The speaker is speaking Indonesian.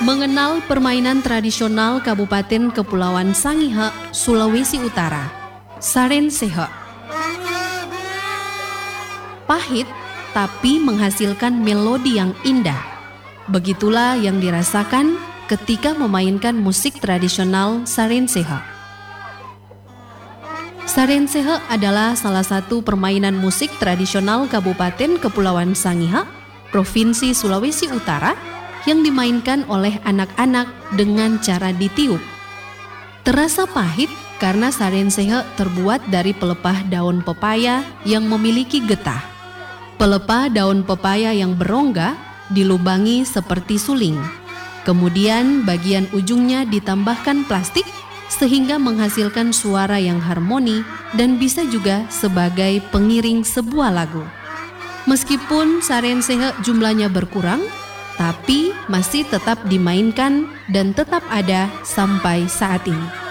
Mengenal permainan tradisional Kabupaten Kepulauan Sangihe, Sulawesi Utara, Sarensehe. Pahit tapi menghasilkan melodi yang indah. Begitulah yang dirasakan ketika memainkan musik tradisional Sarensehe. Sarensehe adalah salah satu permainan musik tradisional Kabupaten Kepulauan Sangihe, Provinsi Sulawesi Utara, yang dimainkan oleh anak-anak dengan cara ditiup. Terasa pahit karena sarensehe terbuat dari pelepah daun pepaya yang memiliki getah. Pelepah daun pepaya yang berongga dilubangi seperti suling. Kemudian bagian ujungnya ditambahkan plastik sehingga menghasilkan suara yang harmoni dan bisa juga sebagai pengiring sebuah lagu. Meskipun sarensehe jumlahnya berkurang, tapi masih tetap dimainkan dan tetap ada sampai saat ini.